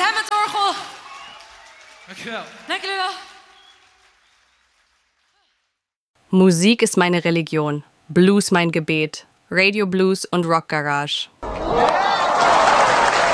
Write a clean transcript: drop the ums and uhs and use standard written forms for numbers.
Hammond-orgel. Dankjewel. Dank jullie wel. Musik ist meine Religion, Blues mein Gebet, Radio Blues und Rock Garage.